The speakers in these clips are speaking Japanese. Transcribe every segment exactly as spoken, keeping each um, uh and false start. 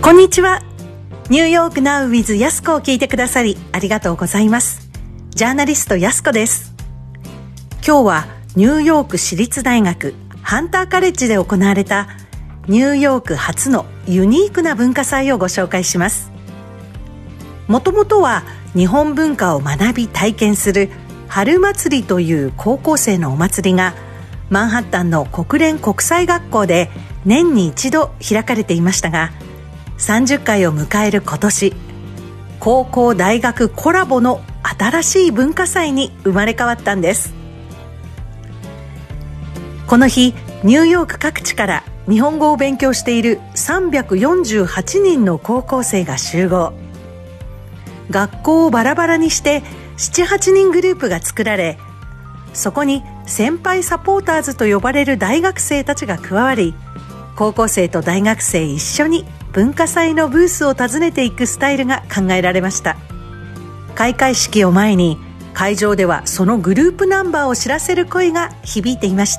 こんにちは。ニューヨークナウ with やすこを聞いてくださりありがとうございます。ジャーナリストやすこです。今日はニューヨーク市立大学ハンターカレッジで行われたニューヨーク初のユニークな文化祭をご紹介します。もともとは日本文化を学び体験する春祭りという高校生のお祭りがマンハッタンの国連国際学校で年に一度開かれていましたが、さんじゅっかいを迎える今年、高校大学コラボの新しい文化祭に生まれ変わったんです。この日、ニューヨーク各地から日本語を勉強しているさんびゃくよんじゅうはちにんの高校生が集合。学校をバラバラにしてななはちにんグループが作られ、そこに先輩サポーターズと呼ばれる大学生たちが加わり、高校生と大学生一緒に文化祭のブースを訪ねていくスタイルが考えられました。開会式を前に会場ではそのグループナンバーを知らせる声が響いていました。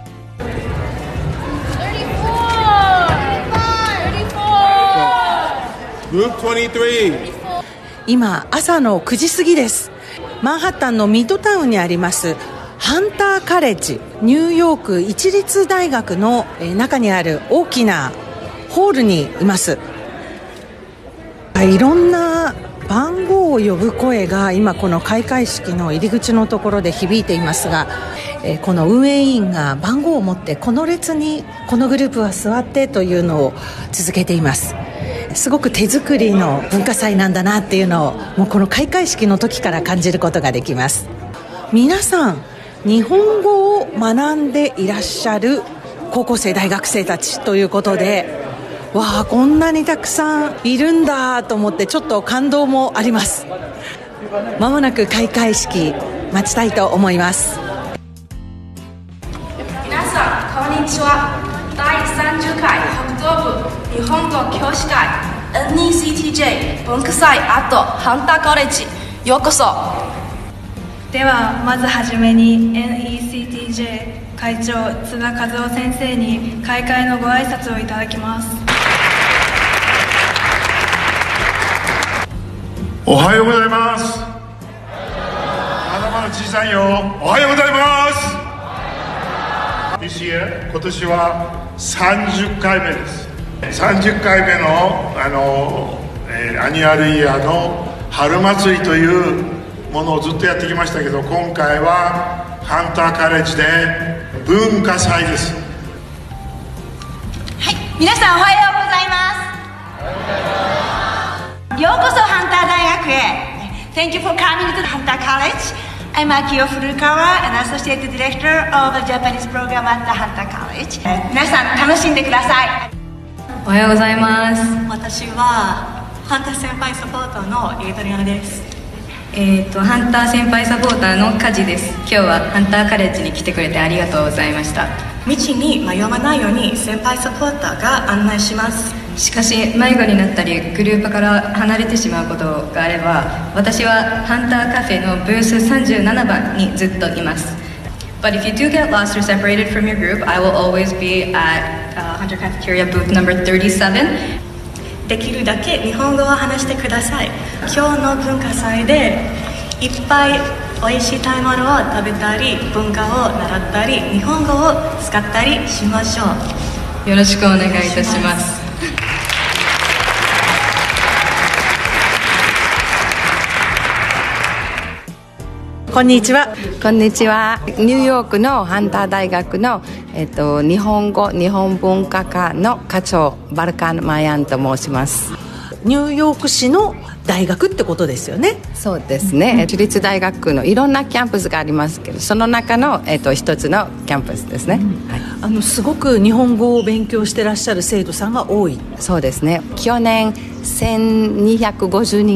今朝のくじ過ぎです。マンハッタンのミッドタウンにありますハンターカレッジ、ニューヨーク一律大学の中にある大きなホールにいます。いろんな番号を呼ぶ声が今この開会式の入り口のところで響いていますが、この運営委員が番号を持ってこの列にこのグループは座ってというのを続けています。すごく手作りの文化祭なんだなっていうのをもうこの開会式の時から感じることができます。皆さん日本語を学んでいらっしゃる高校生大学生たちということで、わあこんなにたくさんいるんだと思ってちょっと感動もあります。まもなく開会式待ちたいと思います。 皆さんこんにちは。だいさんじゅっかい北東部日本語教師会 エヌイーシーティージェー 文化祭アットハンターカレッジようこそ。 ではまずはじめに エヌイーシーティージェー 会長津田和夫先生に開会のご挨拶をいただきます。 おはようございます。まだまだ小さいよ。おはようございます。This year 今年はさんじゅっかいめです。さんじゅっかいめのあの、えー、アニュアルイヤーの春祭りというものをずっとやってきましたけど、今回はハンターカレッジで文化祭です。 はい、皆さんおはようございます。ようこそハンター大学へ。 Thank you for coming to the Hunter College. I'm Akio Furukawa, an Associate Director of the Japanese Program at the Hunter College. 皆さん楽しんでください。 おはようございます。 私はハンター先輩サポーターのエイドリアナです。 えーと、ハンター先輩サポーターのカジです。今日はハンターカレッジに来てくれてありがとうございました。 道に迷わないように先輩サポーターが案内します。 しかし迷子になったりグループから離れてしまうことがあれば、私はハンターカフェのブースさんじゅうななばんにずっといます。 But if you do get lost or separated from your group, I will always be at、uh, Hunter Cafeteria booth number thirty-seven. できるだけ日本語を話してください。今日の文化祭でいっぱいおいしい食べ物を食べたり、文化を習ったり、日本語を使ったりしましょう。よろしくお願いいたします。 こんにちは。 こんにちは。ニューヨークのハンター大学の、えっと、日本語日本文化科の課長バルカン・マヤンと申します。 ニューヨーク市の大学ってことですよね。 そうですね、私立大学のいろんなキャンパスがありますけど、その中の、えっと、一つのキャンパスですね、うんはい、 あのすごく日本語を勉強してらっしゃる生徒さんが多い。 そうですね、去年せんにひゃくごじゅうにん